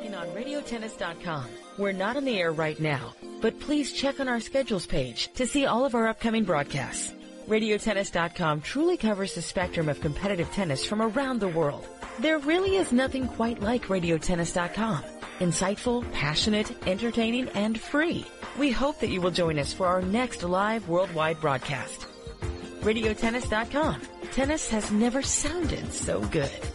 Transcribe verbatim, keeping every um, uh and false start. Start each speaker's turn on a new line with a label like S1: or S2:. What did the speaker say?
S1: clicking on radio tennis dot com. We're not on the air right now, but please check on our schedules page to see all of our upcoming broadcasts. radio tennis dot com truly covers the spectrum of competitive tennis from around the world. There really is nothing quite like radio tennis dot com. Insightful, passionate, entertaining, and free. We hope that you will join us for our next live worldwide broadcast. radio tennis dot com. Tennis has never sounded so good.